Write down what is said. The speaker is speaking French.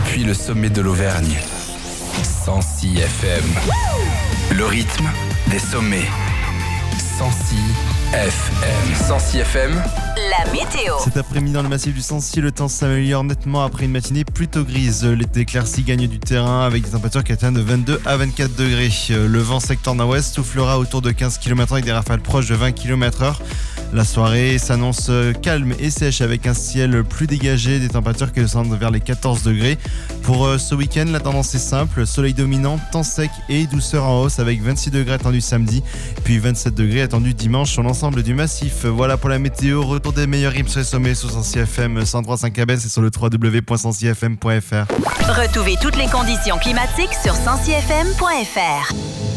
depuis le sommet de l'Auvergne. 106 FM. Le rythme des sommets. 106 FM. 106 FM. La météo. Cet après-midi dans le massif du Sancy, le temps s'améliore nettement après une matinée plutôt grise. Les éclaircies gagnent du terrain avec des températures qui atteignent de 22 à 24 degrés. Le vent secteur nord-ouest soufflera autour de 15 km/h avec des rafales proches de 20 km/h. La soirée s'annonce calme et sèche avec un ciel plus dégagé, des températures qui descendent vers les 14 degrés. Pour ce week-end, la tendance est simple, soleil dominant, temps sec et douceur en hausse avec 26 degrés attendus samedi, puis 27 degrés attendus dimanche sur l'ensemble du massif. Voilà pour la météo, retour des meilleurs rythmes sur les sommets sur 106 FM 103.5 à Bennes et sur le www.106fm.fr. Retrouvez toutes les conditions climatiques sur 106fm.fr.